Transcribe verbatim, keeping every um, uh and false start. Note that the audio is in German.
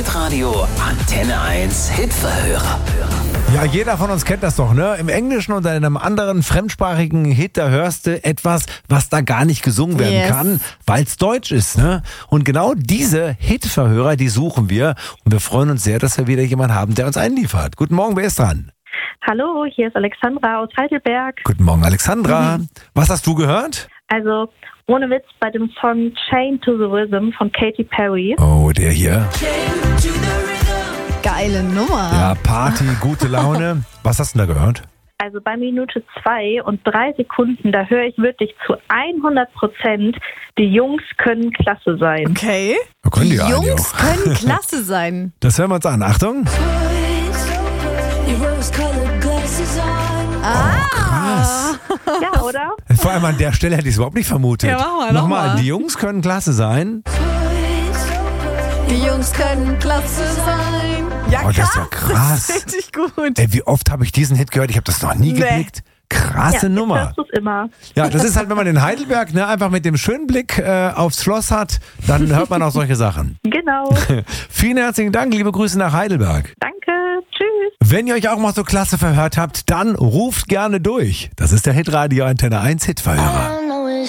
Hitradio Antenne eins Hitverhörer. Ja, jeder von uns kennt das doch, ne? Im Englischen oder in einem anderen fremdsprachigen Hit, da hörst du etwas, was da gar nicht gesungen werden Yes. kann, weil es Deutsch ist, ne? Und genau diese Hitverhörer, die suchen wir. Und wir freuen uns sehr, dass wir wieder jemanden haben, der uns einliefert. Guten Morgen, wer ist dran? Hallo, hier ist Alexandra aus Heidelberg. Guten Morgen, Alexandra. Mhm. Was hast du gehört? Also, ohne Witz, bei dem Song Chained to the Rhythm von Katy Perry. Oh, der hier. Geile Nummer. Ja, Party, gute Laune. Was hast du denn da gehört? Also bei Minute zwei und drei Sekunden, da höre ich wirklich zu hundert Prozent, die Jungs können klasse sein. Okay. Da können die, Die eigentlich Jungs auch. können klasse sein. Das hören wir uns an. Achtung. Ah. Krass. Ja, oder? Vor allem an der Stelle hätte ich es überhaupt nicht vermutet. Ja, mach mal, Nochmal, nochmal. die Jungs können klasse sein. Die Jungs können klasse sein. Ja, Oh, das ist ja krass. Das ist richtig gut. Ey, wie oft habe ich diesen Hit gehört? Ich habe das noch nie Nee. geklickt. Krasse Ja, Nummer. jetzt hörst du's immer. Ja, das ist halt, wenn man in Heidelberg ne, einfach mit dem schönen Blick äh, aufs Schloss hat, dann hört man auch solche Sachen. Genau. Vielen herzlichen Dank, liebe Grüße nach Heidelberg. Danke. Tschüss. Wenn ihr euch auch mal so klasse verhört habt, dann ruft gerne durch. Das ist der Hitradio Antenne eins Hitverhörer.